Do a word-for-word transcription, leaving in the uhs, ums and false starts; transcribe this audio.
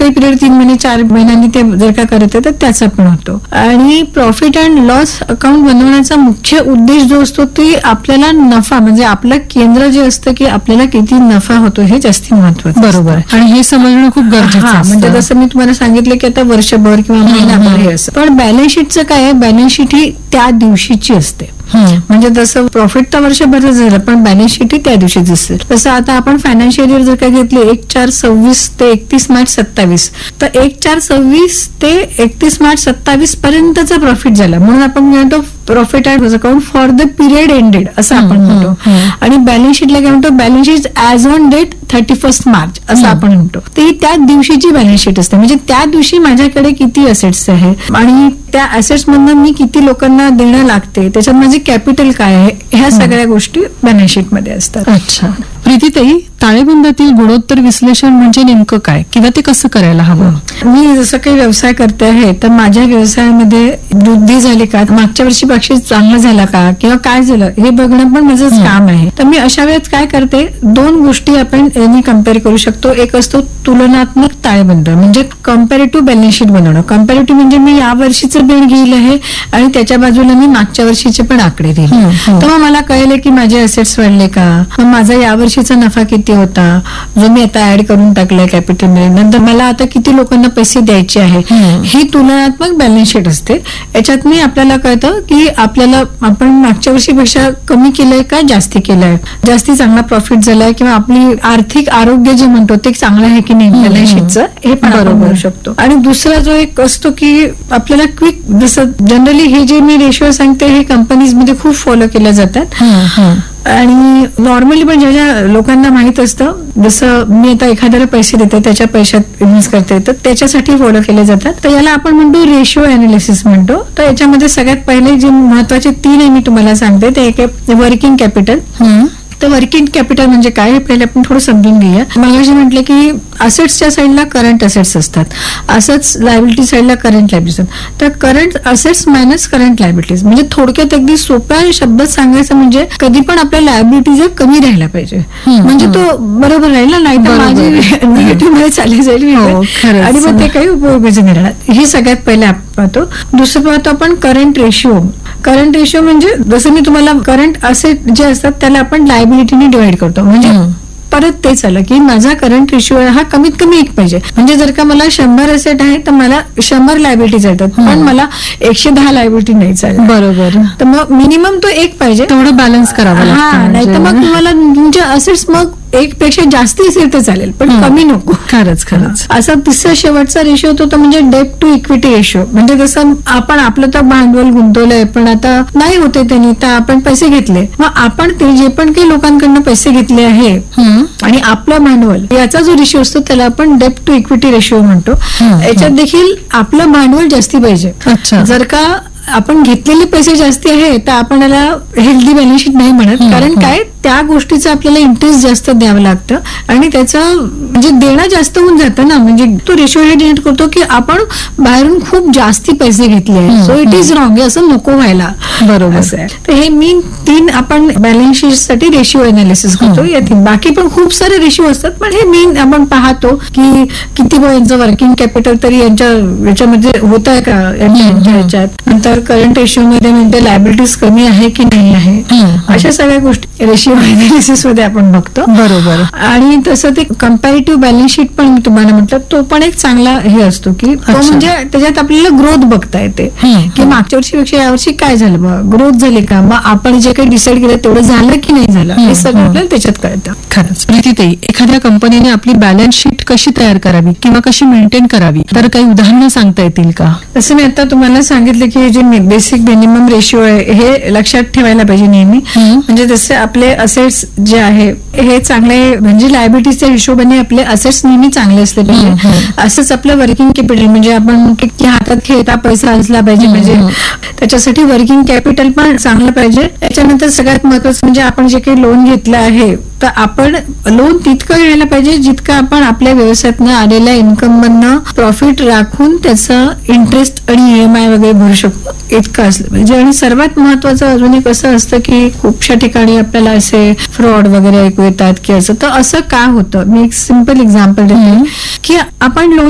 काही पिरियड तीन महिने चार महिन्यांनी ते जर का करत आहे तर त्याचा पण होतो. आणि प्रॉफिट अँड लॉस अकाउंट बनवण्याचा मुख्य उद्देश जो असतो ते आपल्याला नफा म्हणजे आपलं केंद्र जे असतं की आपल्याला किती नफा होतो हे जास्त महत्वाचं. बरोबर. आणि हे समजणं खूप गरजेचं आहे. म्हणजे जसं मी तुम्हाला सांगितलं की आता वर्षभर किंवा महिनाभर हे असं. पण बॅलन्स शीटचं काय आहे, बॅलन्स शीट ही त्या दिवशीची असते. म्हणजे जसं प्रॉफिट तर वर्षभर झालं पण बॅलन्स शीट ही त्या दिवशीच असेल. तसं आता आपण फायनान्शियल इयर जर का घेतली एक चार सव्वीस ते एकतीस मार्च सत्तावीस तर एक चार सव्वीस ते एकतीस मार्च सत्तावीस पर्यंतचा प्रॉफिट झाला म्हणून आपण म्हणतो profit and loss account for the period ended असं आपण म्हणतो. आणि बॅलन्स शीटला काय म्हणतो, balance sheet as on date thirty first March असं आपण म्हणतो. ते त्या दिवशीची बॅलन्स शीट असते. म्हणजे त्या दिवशी माझ्याकडे किती असेट्स आहे आणि त्या असेट्स मधनं मी किती लोकांना देणं लागते, त्याच्यात माझे कॅपिटल काय आहे, ह्या सगळ्या गोष्टी बॅलन्स शीट मध्ये असतात. अच्छा. प्रीतीताई, ताळेबंदातील गुणोत्तर विश्लेषण म्हणजे नेमकं काय किंवा ते कसं करायला हवं? मी जसं काही व्यवसाय करते आहे तर माझ्या व्यवसायामध्ये वृद्धी झाली का, मागच्या वर्षीपेक्षा चांगलं झाला का किंवा काय झालं हे बघणं पण माझंच काम आहे. तर मी अशा वेळेस काय करते, दोन गोष्टी आपण यांनी कम्पेअर करू शकतो. एक असतो तुलनात्मक ताळेबंद म्हणजे कम्पॅरेटिव्ह बॅलन्स शीट बनवणं. कम्पॅरेटिव्ह म्हणजे मी या वर्षीचं बिल घेईल आहे आणि त्याच्या बाजूला मी मागच्या वर्षीचे पण आकडे देईल. तर मग मला कळले की माझे असेट्स वाढले का, मग माझा या वर्षीचा नफा किती होता जो मी आता ऍड करून टाकलाय कॅपिटल मध्ये, नंतर मला आता किती लोकांना पैसे द्यायचे आहे, ही तुलनात्मक बॅलन्स शीट असते. याच्यात मी आपल्याला कळतं की आपल्याला आपण मागच्या वर्षीपेक्षा कमी केलंय का जास्ती केलंय, जास्ती चांगला प्रॉफिट झालाय किंवा आपली आर्थिक आरोग्य जे म्हणतो ते चांगलं आहे की नाही बॅलन्स शीटचं हे पण आपण बघू शकतो. आणि दुसरा जो एक असतो की आपल्याला क्विक, जसं जनरली हे जे मी रेशिओ सांगते हे कंपनीज मध्ये खूप फॉलो केल्या जातात आणि नॉर्मली पण ज्या ज्या लोकांना माहित असतं, जसं मी आता एखाद्याला पैसे देते त्याच्या पैशात इन्व्हेस्ट करते तर त्याच्यासाठी फॉलो केले जातात. तर याला आपण म्हणतो रेशिओ अनालिसिस म्हणतो. तर याच्यामध्ये सगळ्यात पहिले जे महत्वाचे तीन आहे मी तुम्हाला सांगते ते एक आहे वर्किंग कॅपिटल. तर वर्किंग कॅपिटल म्हणजे काय हे पहिले आपण थोडं समजून घेऊया. मगाशी म्हटलं की असेट्सच्या साईडला करंट असेट्स असतात, असंच लायबिलिटी साईडला करंट लायबिलिटीज असतात. तर current assets minus current liabilities म्हणजे थोडक्यात अगदी सोप्या शब्दात सांगायचं म्हणजे कधी पण आपल्या लायबिलिटीज कमी राहायला पाहिजे म्हणजे तो बरोबर राहील ना, नाही तर माझी निगेटिव्ह मध्ये चालली जाईल आणि मग ते काही उपयोगाचं नाही राहणार. ही सगळ्यात पहिले आपण पाहतो. दुसरं पाहतो आपण करंट रेशिओ. करंट रेशिओ म्हणजे जसं मी तुम्हाला करंट असेट जे असतात त्याला आपण लायबिलिटीने डिवाइड करतो. म्हणजे परत तेच आलं की माझा करंट रेशिओ हा कमीत कमी एक पाहिजे. म्हणजे जर का मला शंभर असेट आहे तर मला शंभर लायबिलिटीज येतात पण मला एकशे दहा लायबिलिटी नाही चालेल. बरोबर. तर मग मिनिमम तो एक पाहिजे, तेवढं बॅलन्स करावं लागतं. नाही तर मग तुम्हाला तुमच्या असेट्स मग एक पेक्षा जास्ती असेल तर चालेल पण कमी नको. खरंच खरंच. असा तिसरा शेवटचा रेशिओ होतो तो म्हणजे डेट टू इक्विटी रेशिओ. म्हणजे जसं आपण आपलं तर भांडवल गुंतवलंय पण आता नाही होते त्यांनी तर आपण पैसे घेतले, मग आपण ते जे पण काही लोकांकडनं पैसे घेतले आहे आणि आपलं भांडवल याचा जो रेशिओ असतो त्याला आपण डेट टू इक्विटी रेशिओ म्हणतो. याच्यात देखील आपलं भांडवल जास्ती पाहिजे. जर का आपण घेतलेले पैसे जास्ती आहे तर आपण याला हेल्दी बॅलन्स शीट नाही म्हणत. कारण काय, त्या गोष्टीचं आपल्याला इंटरेस्ट जास्त द्यावं लागतं आणि त्याचं म्हणजे देणं जास्त होऊन जातं ना. म्हणजे तो रेशिओ हे डिनोट करतो की आपण बाहेरून खूप जास्ती पैसे घेतले आहेत, सो इट इज रॉंग, असं नको व्हायला. बरोबर. तर हे मेन तीन आपण बॅलन्स शीट साठी रेशिओ अनालिसिस करतो. या तीन बाकी पण खूप सारे रेशिओ असतात पण हे मेन आपण पाहतो की किती यांचं वर्किंग कॅपिटल तरी यांच्या याच्यामध्ये होत आहे का यांच्या ह्याच्यात. नंतर करंट रेशिओ मध्ये म्हणजे लायबिलिटीज कमी आहे की नाही आहे, अशा सगळ्या गोष्टी रेशिओ अनालिसिस मध्ये आपण बघतो. बरोबर. आणि तसं ते कम्पॅरेटिव्ह बॅलन्स शीट पण मी तुम्हाला म्हटलं तो पण एक चांगला हे असतो की तो म्हणजे त्याच्यात आपल्याला ग्रोथ बघता येते की मागच्या वर्षीपेक्षा यावर्षी काय झालं, मग ग्रोथ झाली का, मग आपण जे काही डिसाईड केलं तेवढं झालं की नाही झालं हे सगळं आपल्याला त्याच्यात कळतं. खरंच. प्रीतीताई, एखाद्या कंपनीने आपली बॅलन्स शीट कशी तयार करावी किंवा कशी मेंटेन करावी तर काही उदाहरणं सांगता येतील का? तसं मी आता तुम्हाला सांगितलं की जे बेसिक मिनिमम रेशिओ आहे हे लक्षात ठेवायला पाहिजे नेहमी. म्हणजे जसे आपले असेट्स जे आहे हे चांगले म्हणजे लायबिलिटीच्या हिशोबाने आपले असेट्स नेहमी चांगले असले पाहिजे. असंच आपलं वर्किंग कॅपिटल म्हणजे आपण म्हणतो की हातात खेळता पैसा असला पाहिजे म्हणजे त्याच्यासाठी वर्किंग कॅपिटल पण चांगलं पाहिजे. त्याच्यानंतर सगळ्यात महत्वाचं म्हणजे आपण जे काही लोन घेतलं आहे तर आपण लोन तितकं घ्यायला पाहिजे जितकं आपण आपल्या व्यवसायातनं आलेल्या इन्कम मधनं प्रॉफिट राखून त्याचं इंटरेस्ट आणि ईएमआय वगैरे भरू शकतो इतकं असलं पाहिजे. आणि सर्वात महत्वाचं अजून एक असं असतं की खूपशा ठिकाणी आपल्याला असे फ्रॉड वगैरे ऐकू येतात की असं, तर असं का होतं मी एक सिम्पल एक्झाम्पल देते की आपण लोन